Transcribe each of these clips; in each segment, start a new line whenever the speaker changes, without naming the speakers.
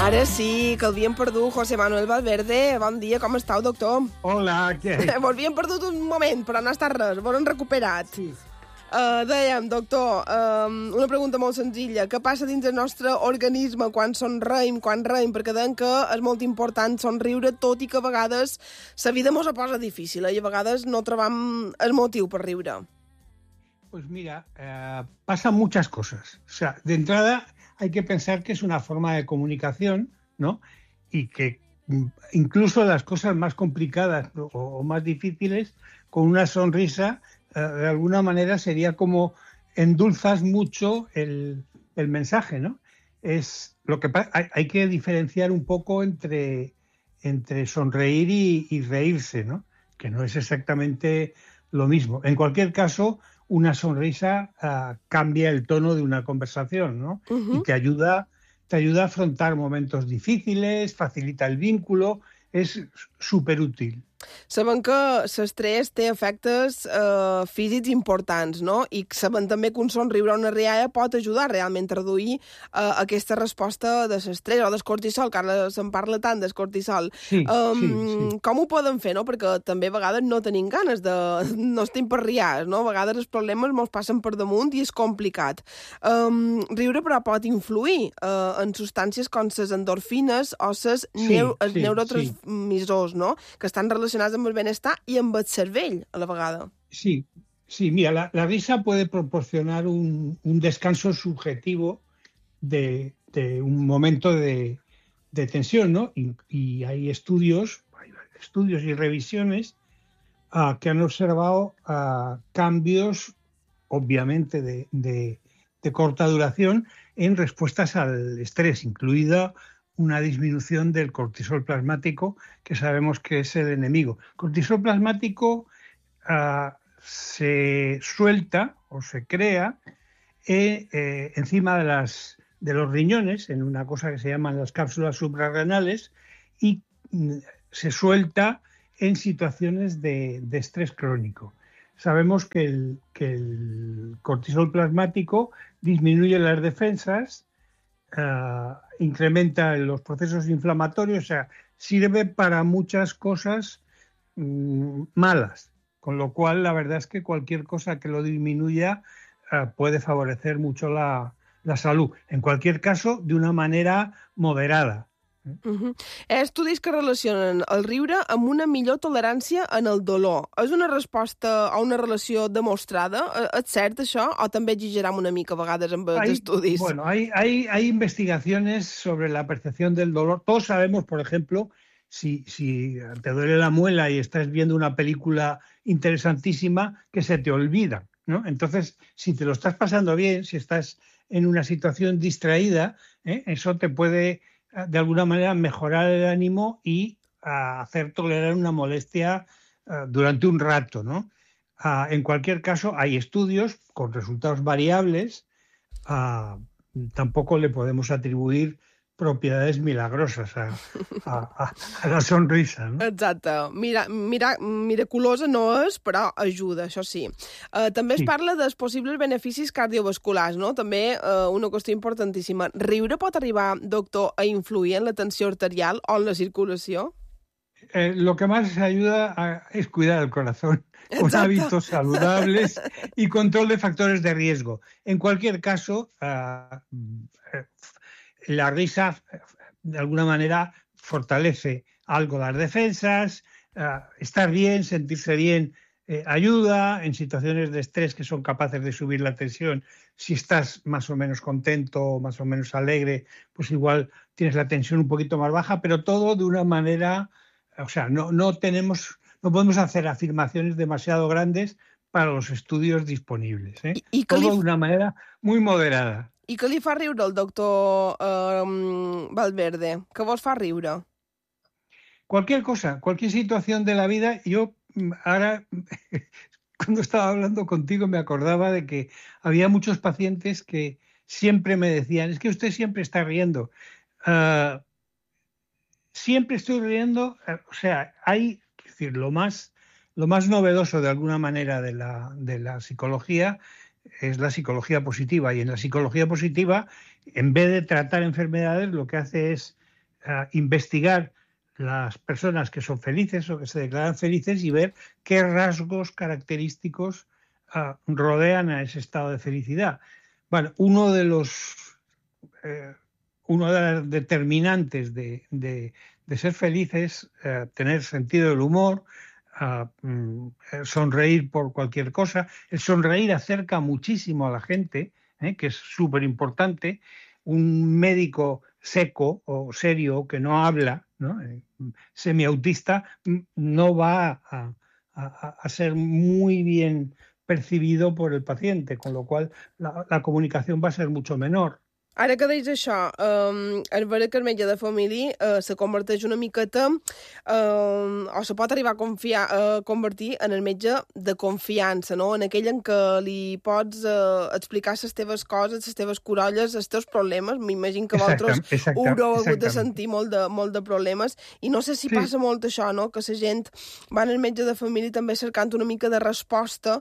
Ara sí, que l'havíem perdut, José Manuel Valverde. Bon dia, com estàu, doctor?
Hola, què?
Vos havíem perdut un moment, però no ha estat res, vos hem recuperat.
Sí.
Dèiem, doctor, una pregunta molt senzilla. Què passa dins el nostre organisme quan somreim, perquè dèiem que és molt important somriure, tot i que a vegades la vida mos la posa difícil i a vegades no trobam el motiu per riure.
Pues mira, pasan muchas cosas. O sea, de entrada hay que pensar que es una forma de comunicación, ¿no? Y que incluso las cosas más complicadas o más difíciles, con una sonrisa, de alguna manera sería como endulzas mucho el mensaje, ¿no? Es lo que hay que diferenciar un poco entre sonreír y reírse, ¿no? Que no es exactamente lo mismo. En cualquier caso, una sonrisa cambia el tono de una conversación, ¿no?
Uh-huh.
Y te ayuda a afrontar momentos difíciles, facilita el vínculo, és superútil.
Sabem que l'estrès té efectes físics importants, no? I sabem també que un somriure o una rialla pot ajudar realment a reduir aquesta resposta de l'estrès o del cortisol, que ara se'n parla tant del cortisol.
Sí.
Com ho podem fer, no? Perquè també a vegades no tenim ganes de... no estem per riar, no? A vegades els problemes ens passen per damunt i és complicat. Riure, però, pot influir en substàncies com les endorfines o els neurotransmissors, no? Que estan relacionats amb el benestar i amb el cervell, a la vegada.
Sí, mira, la risa puede proporcionar un descanso subjetivo de un momento de tensión, ¿no? Y hay estudios y revisiones que han observado cambios, obviamente, de corta duración en respuestas al estrés, incluida una disminución del cortisol plasmático, que sabemos que es el enemigo. Cortisol plasmático se suelta o se crea encima de los riñones, en una cosa que se llaman las cápsulas suprarrenales, y se suelta en situaciones de estrés crónico. Sabemos que el cortisol plasmático disminuye las defensas, incrementa los procesos inflamatorios, o sea, sirve para muchas cosas malas, con lo cual la verdad es que cualquier cosa que lo disminuya puede favorecer mucho la salud. En cualquier caso, de una manera moderada.
Uh-huh. Hi ha estudis que relacionen el riure amb una millor tolerància en el dolor. És una resposta o una relació demostrada? És cert això? O també exageram una mica a vegades amb els estudis?
Bueno, hay investigaciones sobre la percepción del dolor. Todos sabemos, por ejemplo, si te duele la muela y estás viendo una película interesantísima, que se te olvida, ¿no? Entonces, si te lo estás pasando bien, si estás en una situación distraída, eso te puede de alguna manera mejorar el ánimo y hacer tolerar una molestia durante un rato, ¿no? En cualquier caso, hay estudios con resultados variables. Tampoco le podemos atribuir propiedades milagrosas a la sonrisa, no?
Exacte. Miraculosa no és, però ajuda, això sí. També es parla dels possibles beneficis cardiovasculars, no? També una qüestió importantíssima. Riure pot arribar, doctor, a influir en la tensió arterial o en la circulació?
Lo que más ayuda es cuidar el corazón, con hábitos saludables y control de factores de riesgo. En cualquier caso, la risa, de alguna manera, fortalece algo las defensas, estar bien, sentirse bien, ayuda en situaciones de estrés que son capaces de subir la tensión. Si estás más o menos contento, más o menos alegre, pues igual tienes la tensión un poquito más baja, pero todo de una manera, o sea, no podemos hacer afirmaciones demasiado grandes para los estudios disponibles, ¿eh? Todo de una manera muy moderada.
I què li fa riure el doctor Valverde? Què vos fa riure?
Cualquier cosa, cualquier situación de la vida. Yo ahora, cuando estaba hablando contigo, me acordaba de que había muchos pacientes que siempre me decían, es que usted siempre está riendo. Siempre estoy riendo, o sea, hay, es decir, lo más novedoso de alguna manera de la psicología es la psicología positiva, y en la psicología positiva, en vez de tratar enfermedades, lo que hace es investigar las personas que son felices o que se declaran felices y ver qué rasgos característicos rodean a ese estado de felicidad. Bueno, uno de los determinantes de ser feliz es tener sentido del humor, sonreír por cualquier cosa. El sonreír acerca muchísimo a la gente, que es súper importante. Un médico seco o serio que no habla, ¿no? Semiautista, no va a ser muy bien percibido por el paciente, con lo cual la comunicación va a ser mucho menor.
Ara que deies això, és vera que el metge de família se converteix una miqueta, o se pot arribar a convertir en el metge de confiança, no? En aquell en què li pots explicar les teves coses, les teves corolles, els teus problemes. M'imagino que vosaltres ho haureu hagut de sentir molt de problemes. I no sé si passa molt això, no? Que la gent va al metge de família també cercant una mica de resposta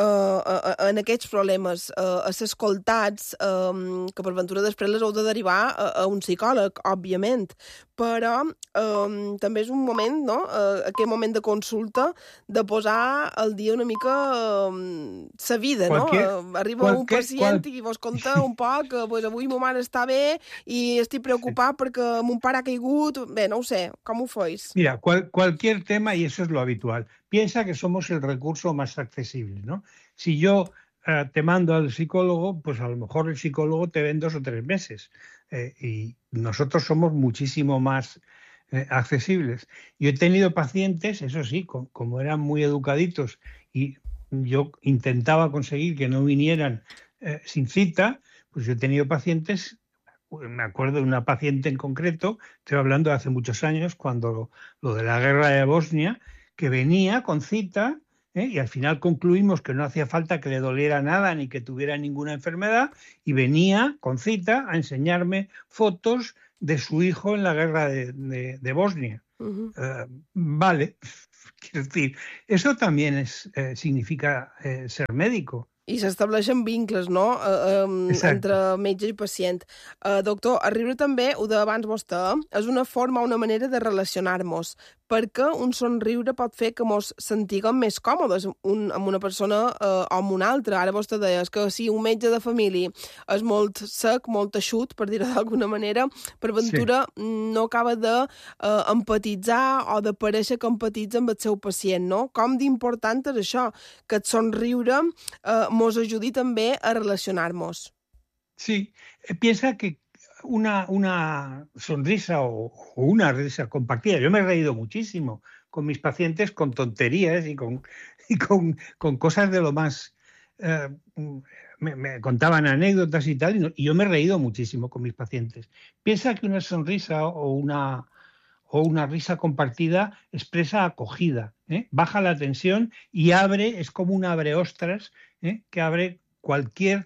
en aquests problemes, a ser escoltats, que per ventura després les heu de derivar a un psicòleg, òbviament, però també és un moment, no?, aquest moment de consulta, de posar al dia una mica sa vida, no? Arriba un pacient i vos conta un poc que pues, avui ma mare està bé i estic preocupat perquè mon pare ha caigut. Bé, no ho sé, com ho feis?
Mira, cualquier tema, y eso es lo habitual, piensa que somos el recurso más accesible, ¿no? Si yo te mando al psicólogo, pues a lo mejor el psicólogo te ve en 2 o 3 meses y nosotros somos muchísimo más accesibles. Yo he tenido pacientes, eso sí, como eran muy educaditos y yo intentaba conseguir que no vinieran sin cita, pues yo he tenido pacientes, me acuerdo de una paciente en concreto, estoy hablando de hace muchos años, cuando lo de la guerra de Bosnia, que venía con cita, y al final concluimos que no hacía falta que le doliera nada ni que tuviera ninguna enfermedad, y venía con cita a enseñarme fotos de su hijo en la guerra de Bosnia. Vale, quiero decir, eso también significa ser médico.
I s'estableixen vincles, no?, entre metge i pacient. Doctor, el riure també, ho deia abans vostè, és una forma, una manera de relacionar-nos, perquè un somriure pot fer que ens sentiguem més còmodes amb una persona o amb una altra. Ara vostè deia que si un metge de família és molt sec, molt eixut, per dir-ho d'alguna manera, per ventura no acaba d'empatitzar o de parèixer que empatitza amb el seu pacient, no? Com d'important és això, que el somriure nos ayudi també a relacionar-nos.
Sí, piensa que una sonrisa o una risa compartida. Yo me he reído muchísimo con mis pacientes, con tonterías y con cosas de lo más... me contaban anécdotas y tal, y yo me he reído muchísimo con mis pacientes. Piensa que una sonrisa o una risa compartida expresa acogida, baja la tensión y es como un abreostras, que abre cualquier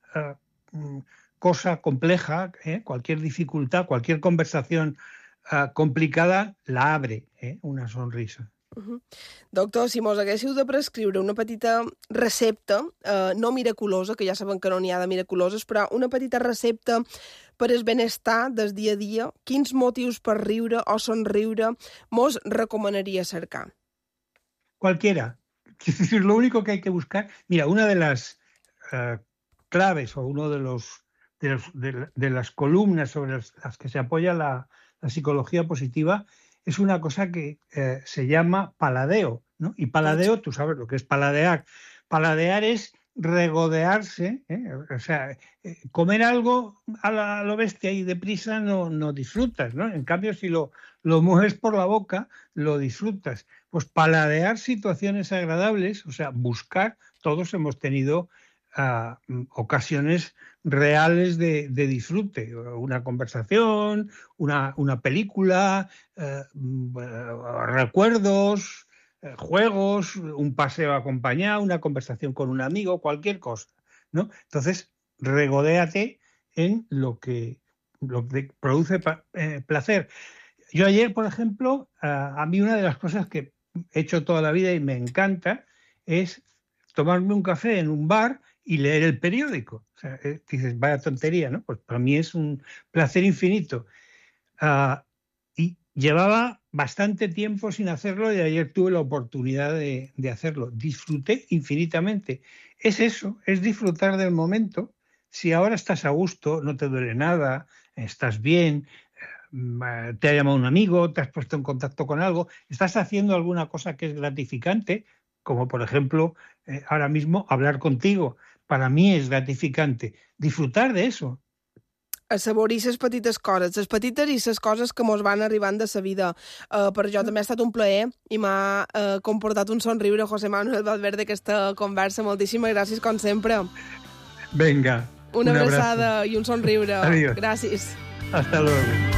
cosa compleja, cualquier dificultad, cualquier conversación complicada, la abre, una sonrisa.
Doctor, si mos haguéssiu de prescriure una petita recepta, no miraculosa, que ja sabem que no n'hi ha de miraculoses, però una petita recepta per al benestar del dia a dia, quins motius per riure o somriure mos recomanaria cercar?
Cualquiera. Lo único que hay que buscar... Mira, una de las claves o uno de las columnas sobre las que se apoya la psicología positiva es una cosa que se llama paladeo, ¿no? Y paladeo, tú sabes lo que es paladear. Paladear es regodearse, o sea, comer algo a lo bestia y deprisa no disfrutas, ¿no? En cambio, si lo mueves por la boca, lo disfrutas. Pues paladear situaciones agradables, o sea, buscar, todos hemos tenido ocasiones reales de disfrute, una conversación, una película, recuerdos, juegos, un paseo acompañado, una conversación con un amigo, cualquier cosa, ¿no? Entonces, regodéate en lo que produce placer. Yo ayer, por ejemplo, a mí una de las cosas que he hecho toda la vida y me encanta es tomarme un café en un bar y leer el periódico. O sea, dices, vaya tontería, ¿no? Pues para mí es un placer infinito. Llevaba bastante tiempo sin hacerlo y ayer tuve la oportunidad de hacerlo. Disfruté infinitamente. Es eso, es disfrutar del momento. Si ahora estás a gusto, no te duele nada, estás bien, te ha llamado un amigo, te has puesto en contacto con algo, estás haciendo alguna cosa que es gratificante, como por ejemplo ahora mismo hablar contigo. Para mí es gratificante. Disfrutar de eso.
Assaborir les petites coses, les petites i les coses que mos van arribant de la vida. Per jo també ha estat un plaer i m'ha comportat un somriure, José Manuel Valverde, aquesta conversa. Moltíssimes gràcies, com sempre.
Venga,
Una
un
abraçada
abrazo.
i un somriure.
Adiós.
Gràcies.
Hasta luego.